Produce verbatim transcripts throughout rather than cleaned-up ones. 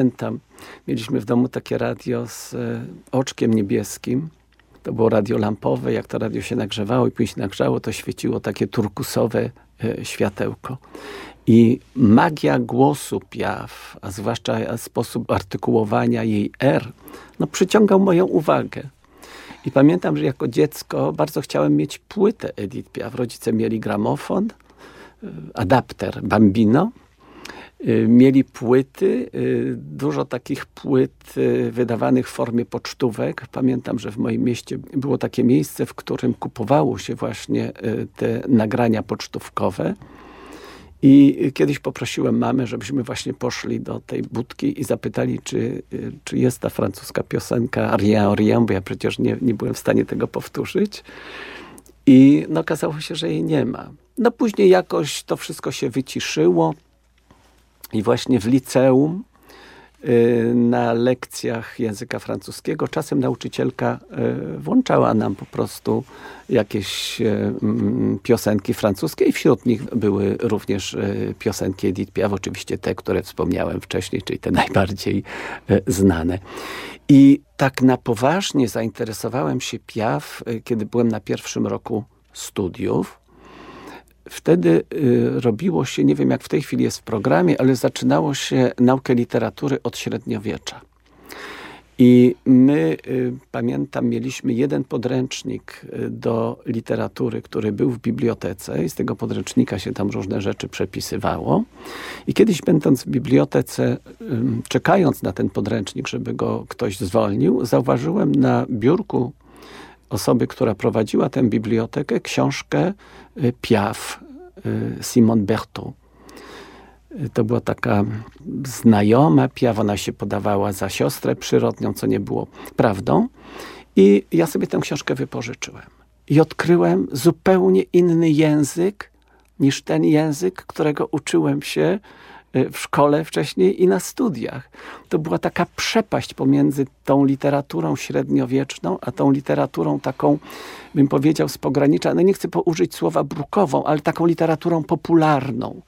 Tam mieliśmy w domu takie radio z e, oczkiem niebieskim. To było radio lampowe. Jak to radio się nagrzewało i później się nagrzało, to świeciło takie turkusowe e, światełko. I magia głosu Piaf, a zwłaszcza sposób artykułowania jej R, no, przyciągał moją uwagę. I pamiętam, że jako dziecko bardzo chciałem mieć płytę Edith Piaf. Rodzice mieli gramofon, adapter Bambino. Mieli płyty, dużo takich płyt wydawanych w formie pocztówek. Pamiętam, że w moim mieście było takie miejsce, w którym kupowało się właśnie te nagrania pocztówkowe. I kiedyś poprosiłem mamę, żebyśmy właśnie poszli do tej budki i zapytali, czy, czy jest ta francuska piosenka Rien, Rien, bo ja przecież nie, nie byłem w stanie tego powtórzyć. I no, okazało się, że jej nie ma. No później jakoś to wszystko się wyciszyło i właśnie w liceum y, na lekcjach języka francuskiego czasem nauczycielka y, włączała nam po prostu jakieś y, piosenki francuskie i wśród nich były również y, piosenki Edith Piaf, oczywiście te, które wspomniałem wcześniej, czyli te najbardziej y, znane. I tak na poważnie zainteresowałem się Piaf, y, kiedy byłem na pierwszym roku studiów. Wtedy y, robiło się, nie wiem jak w tej chwili jest w programie, ale zaczynało się naukę literatury od średniowiecza. I my, y, pamiętam, mieliśmy jeden podręcznik y, do literatury, który był w bibliotece i z tego podręcznika się tam różne rzeczy przepisywało. I kiedyś będąc w bibliotece, y, czekając na ten podręcznik, żeby go ktoś zwolnił, zauważyłem na biurku osoby, która prowadziła tę bibliotekę, książkę y, Piaf, y, Simone Berthaud. To była taka znajoma Piaf, ona się podawała za siostrę przyrodnią, co nie było prawdą. I ja sobie tę książkę wypożyczyłem. I odkryłem zupełnie inny język niż ten język, którego uczyłem się w szkole wcześniej i na studiach. To była taka przepaść pomiędzy tą literaturą średniowieczną, a tą literaturą taką, bym powiedział, z pogranicza, no nie chcę użyć słowa brukową, ale taką literaturą popularną.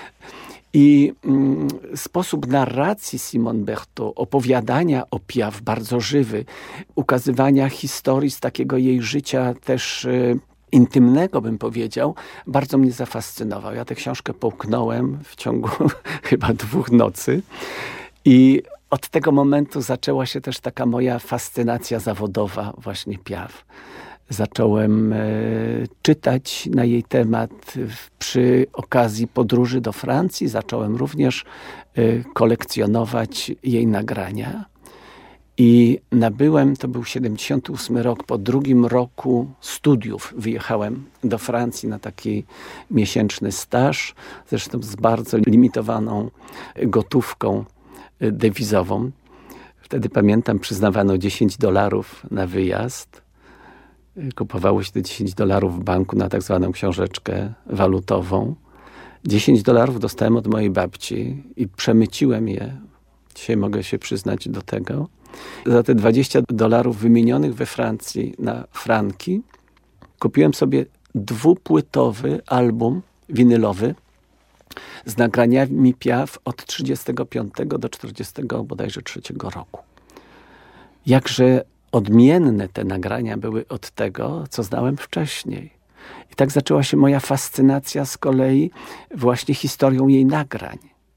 I mm, sposób narracji Simone Berthaud, opowiadania o Piaf bardzo żywy, ukazywania historii z takiego jej życia też y, intymnego, bym powiedział, bardzo mnie zafascynował. Ja tę książkę połknąłem w ciągu chyba dwóch nocy i od tego momentu zaczęła się też taka moja fascynacja zawodowa właśnie Piaf. Zacząłem e, czytać na jej temat przy okazji podróży do Francji. Zacząłem również e, kolekcjonować jej nagrania. I nabyłem, to był siedemdziesiąty ósmy rok, po drugim roku studiów wyjechałem do Francji na taki miesięczny staż, zresztą z bardzo limitowaną gotówką dewizową. Wtedy pamiętam, przyznawano dziesięć dolarów na wyjazd. Kupowało się te dziesięć dolarów w banku na tak zwaną książeczkę walutową. dziesięć dolarów dostałem od mojej babci i przemyciłem je. Dzisiaj mogę się przyznać do tego. Za te dwadzieścia dolarów wymienionych we Francji na franki kupiłem sobie dwupłytowy album winylowy z nagraniami Piaf od trzydziestego piątego do czterdziestego bodajże trzeciego roku. Jakże odmienne te nagrania były od tego, co znałem wcześniej. I tak zaczęła się moja fascynacja z kolei właśnie historią jej nagrań.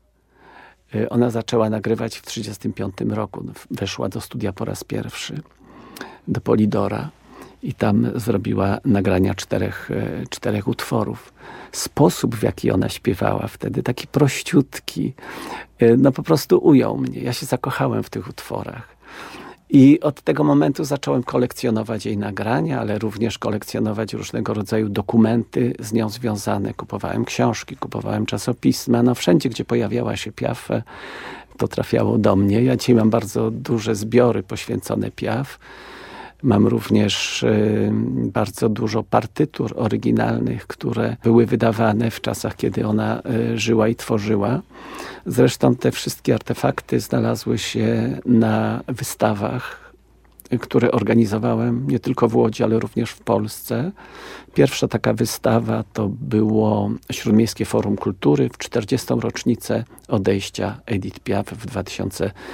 Ona zaczęła nagrywać w trzydziestym piątym roku. Weszła do studia po raz pierwszy, do Polidora i tam zrobiła nagrania czterech, czterech utworów. Sposób, w jaki ona śpiewała wtedy, taki prościutki, no po prostu ujął mnie. Ja się zakochałem w tych utworach. I od tego momentu zacząłem kolekcjonować jej nagrania, ale również kolekcjonować różnego rodzaju dokumenty z nią związane. Kupowałem książki, kupowałem czasopisma. No wszędzie, gdzie pojawiała się Piaf, to trafiało do mnie. Ja dzisiaj mam bardzo duże zbiory poświęcone Piaf. Mam również y, bardzo dużo partytur oryginalnych, które były wydawane w czasach, kiedy ona y, żyła i tworzyła. Zresztą te wszystkie artefakty znalazły się na wystawach które organizowałem nie tylko w Łodzi, ale również w Polsce. Pierwsza taka wystawa to było Śródmiejskie Forum Kultury w czterdziestą rocznicę odejścia Edith Piaf w dwa tysiące